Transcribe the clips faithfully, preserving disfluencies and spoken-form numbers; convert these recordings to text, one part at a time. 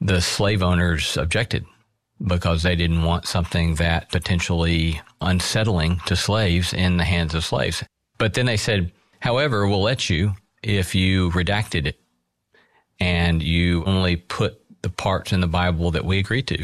the slave owners objected because they didn't want something that potentially unsettling to slaves in the hands of slaves. But then they said, however, we'll let you if you redacted it and you only put the parts in the Bible that we agree to.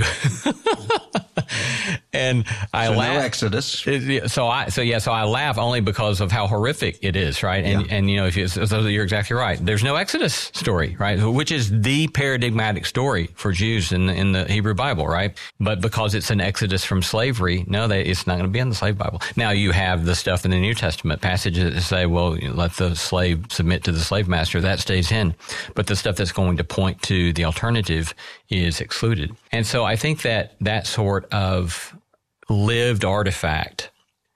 And I so laugh. No Exodus. So I, so yeah, so I laugh only because of how horrific it is, right? And, yeah. and you know, if you, so you're exactly right. There's no Exodus story, right? Which is the paradigmatic story for Jews in the, in the Hebrew Bible, right? But because it's an Exodus from slavery, no, they, it's not going to be in the slave Bible. Now you have the stuff in the New Testament passages that say, well, you know, let the slave submit to the slave master. That stays in. But the stuff that's going to point to the alternative is excluded. And so I think that that sort of lived artifact,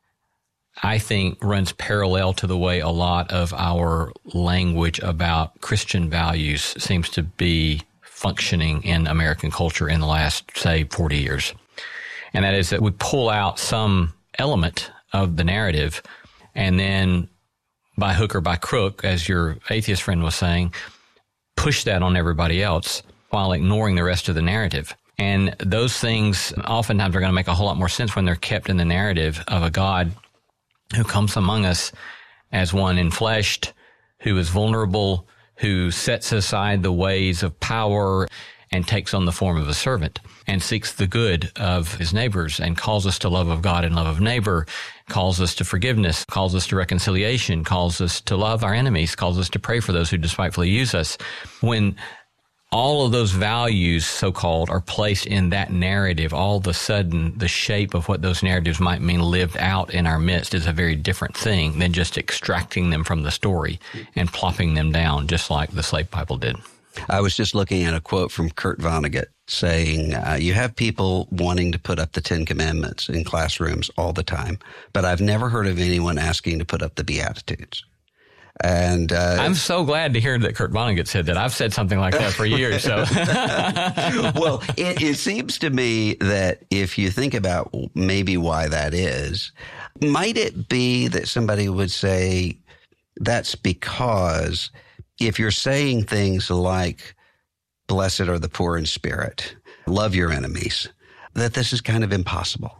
I think, runs parallel to the way a lot of our language about Christian values seems to be functioning in American culture in the last, say, forty years. And that is that we pull out some element of the narrative and then by hook or by crook, as your atheist friend was saying, push that on everybody else while ignoring the rest of the narrative. And those things oftentimes are going to make a whole lot more sense when they're kept in the narrative of a God who comes among us as one enfleshed, who is vulnerable, who sets aside the ways of power and takes on the form of a servant and seeks the good of his neighbors and calls us to love of God and love of neighbor, calls us to forgiveness, calls us to reconciliation, calls us to love our enemies, calls us to pray for those who despitefully use us. When all of those values, so-called, are placed in that narrative, all of a sudden the shape of what those narratives might mean lived out in our midst is a very different thing than just extracting them from the story and plopping them down, just like the slave Bible did. I was just looking at a quote from Kurt Vonnegut saying, uh, you have people wanting to put up the Ten Commandments in classrooms all the time, but I've never heard of anyone asking to put up the Beatitudes. And uh, I'm so glad to hear that Kurt Vonnegut said that. I've said something like that for years. So, well, it, it seems to me that if you think about maybe why that is, might it be that somebody would say that's because if you're saying things like, blessed are the poor in spirit, love your enemies, that this is kind of impossible.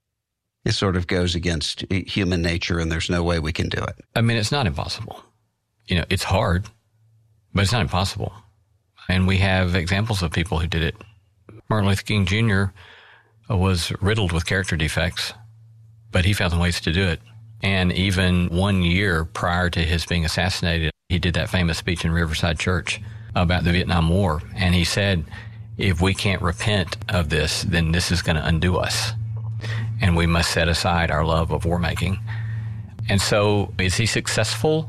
It sort of goes against human nature and there's no way we can do it. I mean, it's not impossible. You know, it's hard, but it's not impossible. And we have examples of people who did it. Martin Luther King Junior was riddled with character defects, but he found ways to do it. And even one year prior to his being assassinated, he did that famous speech in Riverside Church about the Vietnam War. And he said, if we can't repent of this, then this is going to undo us. And we must set aside our love of war making. And so is he successful?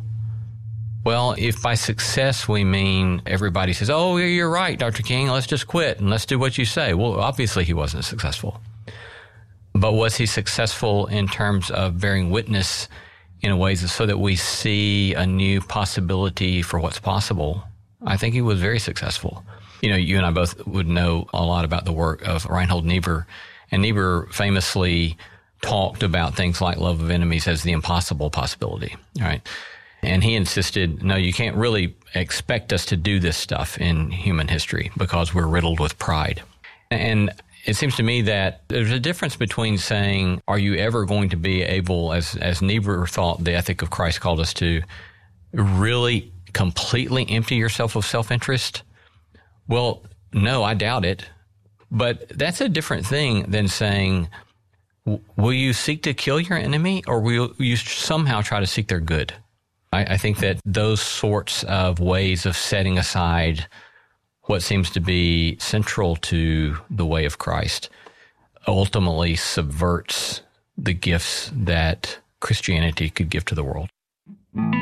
Well, if by success we mean everybody says, oh, you're right, Doctor King, let's just quit and let's do what you say. Well, obviously he wasn't successful. But was he successful in terms of bearing witness in ways so that we see a new possibility for what's possible? I think he was very successful. You know, you and I both would know a lot about the work of Reinhold Niebuhr. And Niebuhr famously talked about things like love of enemies as the impossible possibility, right? And he insisted, no, you can't really expect us to do this stuff in human history because we're riddled with pride. And it seems to me that there's a difference between saying, are you ever going to be able, as, as Niebuhr thought the ethic of Christ called us to, really completely empty yourself of self-interest? Well, no, I doubt it. But that's a different thing than saying, will you seek to kill your enemy or will you somehow try to seek their good? I, I think that those sorts of ways of setting aside what seems to be central to the way of Christ ultimately subverts the gifts that Christianity could give to the world.